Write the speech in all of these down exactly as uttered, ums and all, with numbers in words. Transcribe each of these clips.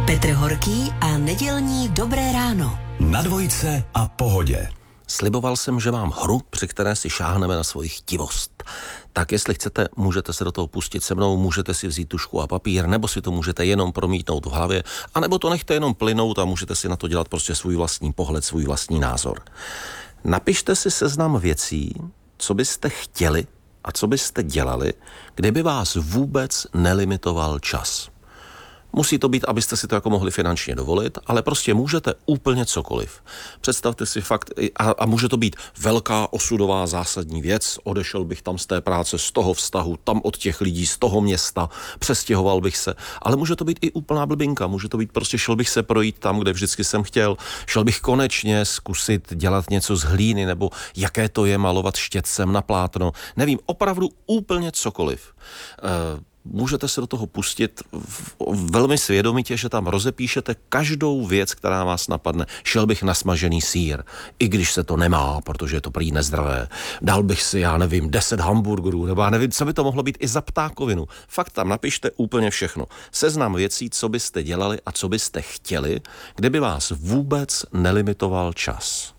Petr Horký a nedělní Dobré ráno. Na dvojce a Pohodě. Sliboval jsem, že mám hru, při které si šáhneme na svoji chtivost. Tak jestli chcete, můžete se do toho pustit se mnou, můžete si vzít tužku a papír, nebo si to můžete jenom promítnout v hlavě, anebo to nechte jenom plynout a můžete si na to dělat prostě svůj vlastní pohled, svůj vlastní názor. Napište si seznam věcí, co byste chtěli a co byste dělali, kdyby vás vůbec nelimitoval čas. Musí to být, abyste si to jako mohli finančně dovolit, ale prostě můžete úplně cokoliv. Představte si fakt, a, a může to být velká osudová zásadní věc, odešel bych tam z té práce, z toho vztahu, tam od těch lidí, z toho města, přestěhoval bych se, ale může to být i úplná blbinka, může to být prostě šel bych se projít tam, kde vždycky jsem chtěl, šel bych konečně zkusit dělat něco z hlíny, nebo jaké to je malovat štětcem na plátno, nevím, opravdu úplně cokoliv. Uh, Můžete se do toho pustit velmi svědomitě, že tam rozepíšete každou věc, která vás napadne. Šel bych na smažený sýr, i když se to nemá, protože je to prý nezdravé. Dal bych si, já nevím, deset hamburgerů, nebo já nevím, co by to mohlo být i za ptákovinu. Fakt tam napište úplně všechno. Seznam věcí, co byste dělali a co byste chtěli, kdyby vás vůbec nelimitoval čas.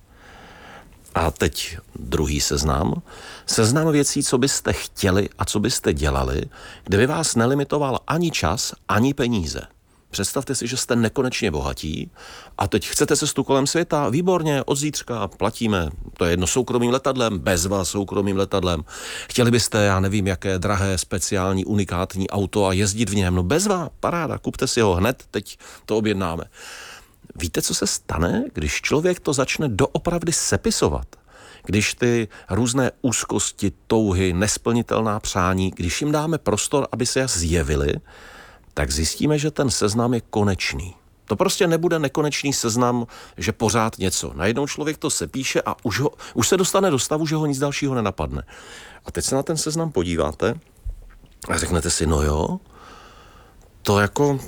A teď druhý seznam. Seznam věcí, co byste chtěli a co byste dělali, kdyby vás nelimitoval ani čas, ani peníze. Představte si, že jste nekonečně bohatí a teď chcete cestu kolem světa, výborně, od zítřka platíme, to je jedno soukromým letadlem, bez vás soukromým letadlem. Chtěli byste, já nevím, jaké drahé, speciální, unikátní auto a jezdit v něm, no bez vás, paráda, kupte si ho hned, teď to objednáme. Víte, co se stane, když člověk to začne doopravdy sepisovat? Když ty různé úzkosti, touhy, nesplnitelná přání, když jim dáme prostor, aby se zjevily, tak zjistíme, že ten seznam je konečný. To prostě nebude nekonečný seznam, že pořád něco. Najednou člověk to sepíše a už, ho, už se dostane do stavu, že ho nic dalšího nenapadne. A teď se na ten seznam podíváte a řeknete si, no jo, to jako...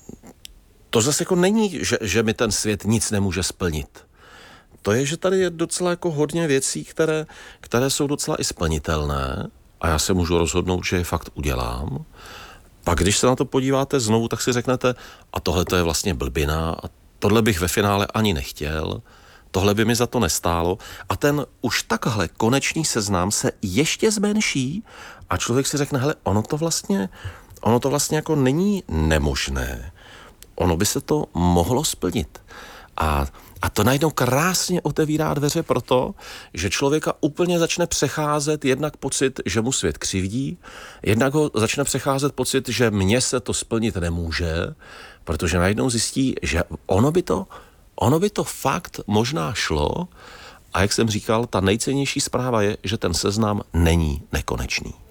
To zase jako není, že, že mi ten svět nic nemůže splnit. To je, že tady je docela jako hodně věcí, které, které jsou docela i splnitelné a já se můžu rozhodnout, že je fakt udělám. Pak když se na to podíváte znovu, tak si řeknete, a tohle to je vlastně blbina a tohle bych ve finále ani nechtěl, tohle by mi za to nestálo a ten už takhle konečný seznam se ještě zmenší a člověk si řekne, hele, ono to vlastně, ono to vlastně jako není nemožné. Ono by se to mohlo splnit. A, a to najednou krásně otevírá dveře proto, že člověka úplně začne přecházet jednak pocit, že mu svět křivdí, jednak ho začne přecházet pocit, že mně se to splnit nemůže, protože najednou zjistí, že ono by to, ono by to fakt možná šlo a jak jsem říkal, ta nejcennější zpráva je, že ten seznam není nekonečný.